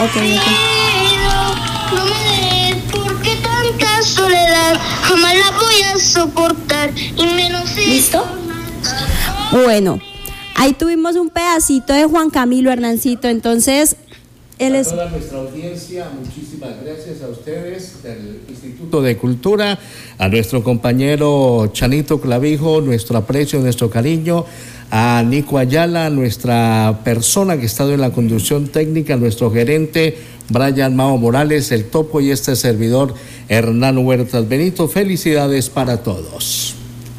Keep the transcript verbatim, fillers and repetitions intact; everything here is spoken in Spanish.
Ok, ok. No me des, porque tanta soledad jamás la voy a soportar y menos si ¿Listo? Bueno, ahí tuvimos un pedacito de Juan Camilo, Hernancito, entonces él es... A toda nuestra audiencia, muchísimas gracias a ustedes del Instituto de Cultura, a nuestro compañero Chanito Clavijo, nuestro aprecio, nuestro cariño, a Nico Ayala, nuestra persona que ha estado en la conducción técnica, nuestro gerente Brian Mao Morales, el Topo, y este servidor Hernán Huertas Benito. Felicidades para todos.